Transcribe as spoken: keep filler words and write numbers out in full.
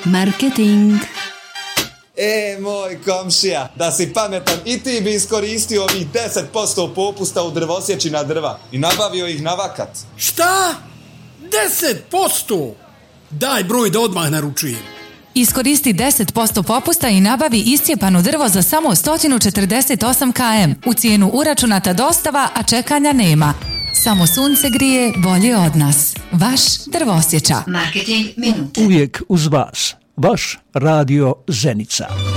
Marketing. E, moj komšija, da si pametan i ti bi iskoristio ovih deset posto popusta u drvosjeći na drva i nabavio ih na vakat. Šta? deset posto? Daj broj da odmah naručujem. Iskoristi deset posto popusta i nabavi iscijepano drvo za samo sto četrdeset osam kilometara. U cijenu uračunata dostava, a čekanja nema. Samo sunce grije bolje od nas. Vaš Drvosječa. Marketing minuta. Uvijek uz vas. Vaš Radio Zenica.